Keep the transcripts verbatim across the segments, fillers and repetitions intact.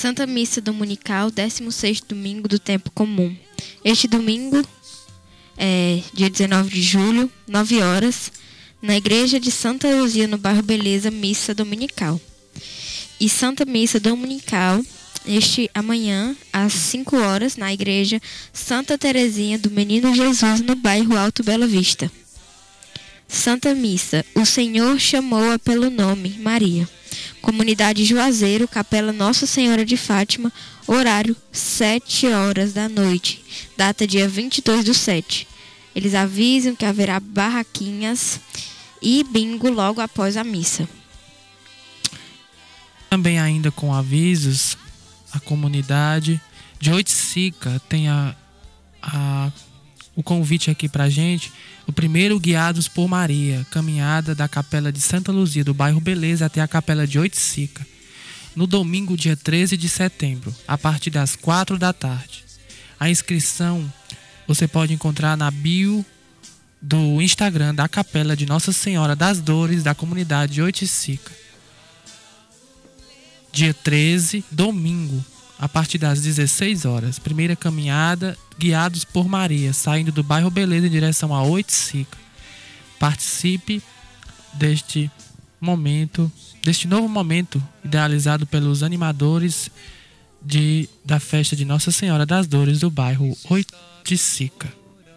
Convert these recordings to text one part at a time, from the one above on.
Santa Missa Dominical, décimo sexto domingo do tempo comum. Este domingo, é, dia dezenove de julho, nove horas, na igreja de Santa Luzia, no bairro Beleza, missa dominical. E Santa Missa Dominical, este amanhã, às cinco horas, na igreja Santa Terezinha do Menino Jesus, no bairro Alto Bela Vista. Santa Missa, o Senhor chamou-a pelo nome, Maria. Comunidade Juazeiro, Capela Nossa Senhora de Fátima, horário sete horas da noite, data dia vinte e dois do sete. Eles avisam que haverá barraquinhas e bingo logo após a missa. Também ainda com avisos, a comunidade de Oiticica tem a, a, o convite aqui pra gente, o primeiro Guiados por Maria, caminhada da Capela de Santa Luzia, do bairro Beleza até a Capela de Oiticica, no domingo, dia treze de setembro, a partir das quatro da tarde. A inscrição você pode encontrar na bio do Instagram da Capela de Nossa Senhora das Dores da comunidade de Oiticica. Dia treze, domingo, a partir das dezesseis horas. Primeira caminhada, Guiados por Maria, saindo do bairro Beleza em direção a Oiticica. Participe deste momento, deste novo momento idealizado pelos animadores de, da festa de Nossa Senhora das Dores do bairro Oiticica.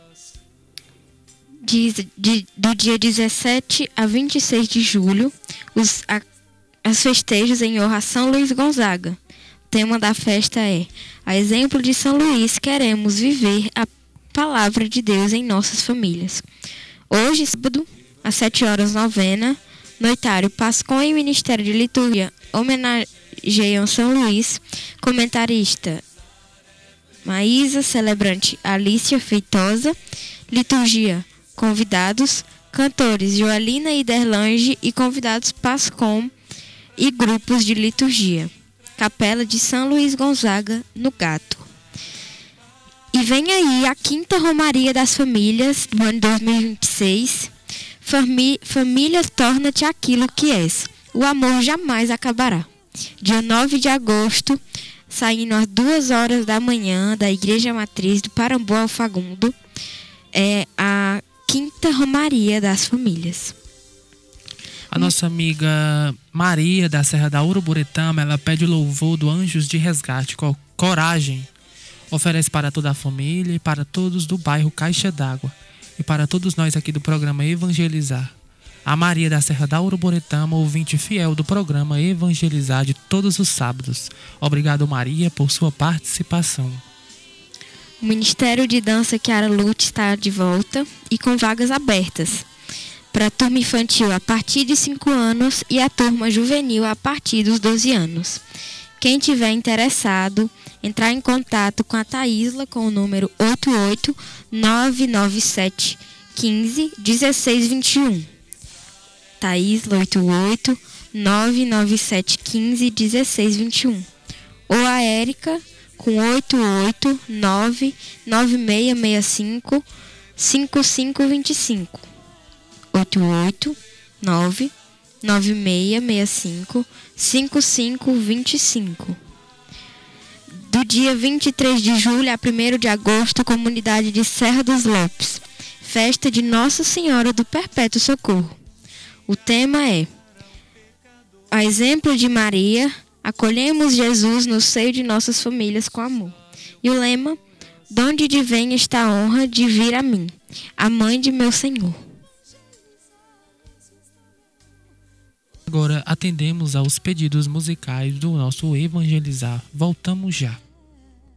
De, de, do dia dezessete a vinte e seis de julho, os, a, as festejos em honra a São Luís Gonzaga. O tema da festa é: a exemplo de São Luís, queremos viver a palavra de Deus em nossas famílias. Hoje, sábado, às sete horas, novena, noitário Pascom e Ministério de Liturgia homenageiam São Luís, comentarista Maísa, celebrante Alícia Feitosa, liturgia, convidados, cantores Joalina e Derlange e convidados Pascom e grupos de liturgia. Capela de São Luís Gonzaga, no Gato. E vem aí a quinta Romaria das Famílias do ano dois mil e vinte e seis. Famí- Família, torna-te aquilo que és. O amor jamais acabará. Dia nove de agosto, saindo às duas horas da manhã da Igreja Matriz do Parambu Alfagundo, é a quinta Romaria das Famílias. A nossa amiga Maria, da Serra da Uruburetama, ela pede o louvor do Anjos de Resgate, com coragem. Oferece para toda a família e para todos do bairro Caixa d'Água. E para todos nós aqui do programa Evangelizar. A Maria da Serra da Uruburetama, ouvinte fiel do programa Evangelizar de todos os sábados. Obrigado, Maria, por sua participação. O Ministério de Dança Chiara Lute está de volta e com vagas abertas para a turma infantil a partir de cinco anos e a turma juvenil a partir dos doze anos. Quem tiver interessado, entrar em contato com a Thaísla com o número oito oito nove nove sete um cinco um seis dois um. Thaísla oito oito nove nove sete um cinco um seis dois um. Ou a Érica com oito oito nove nove seis seis cinco cinco cinco dois cinco. oito oito nove nove seis seis cinco cinco cinco dois cinco. Do dia vinte e três de julho a primeiro de agosto, comunidade de Serra dos Lopes, festa de Nossa Senhora do Perpétuo Socorro. O tema é: a exemplo de Maria, acolhemos Jesus no seio de nossas famílias com amor. E o lema: donde de vem esta honra de vir a mim, a mãe de meu Senhor. Agora atendemos aos pedidos musicais do nosso Evangelizar. Voltamos já.